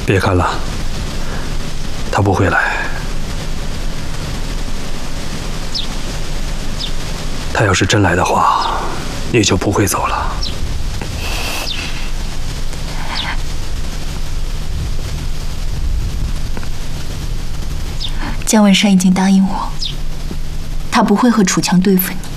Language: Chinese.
别看了，他不会来。他要是真来的话，你就不会走了。 姜文山已经答应我，他不会和楚强对付你。